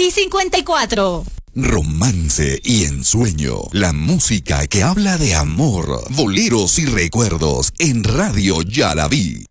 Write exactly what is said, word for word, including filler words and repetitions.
y cincuenta y cuatro. Romance y ensueño, la música que habla de amor, boleros y recuerdos en Radio Ya la Vi.